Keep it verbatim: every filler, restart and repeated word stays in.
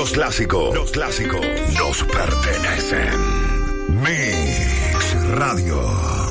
Los clásicos, los clásicos nos pertenecen. Mix Radio.